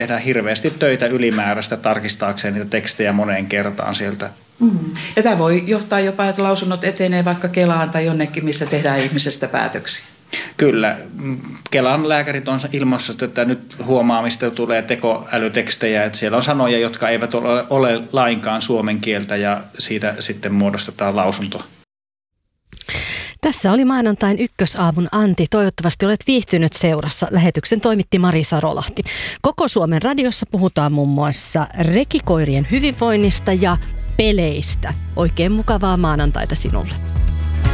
tehdään hirveästi töitä ylimääräistä tarkistaakseen niitä tekstejä moneen kertaan sieltä. Ja tämä voi johtaa jopa, että lausunnot etenee vaikka Kelaan tai jonnekin, missä tehdään ihmisestä päätöksiä. Kyllä. Kelan lääkärit on ilmoissut, että nyt huomaamista tulee tekoälytekstejä, että siellä on sanoja, jotka eivät ole lainkaan suomen kieltä ja siitä sitten muodostetaan lausunto. Tässä oli maanantain ykkösaamun Anti. Toivottavasti olet viihtynyt seurassa. Lähetyksen toimitti Mari Sarolahti. Koko Suomen radiossa puhutaan muun muassa rekikoirien hyvinvoinnista ja peleistä. Oikein mukavaa maanantaita sinulle.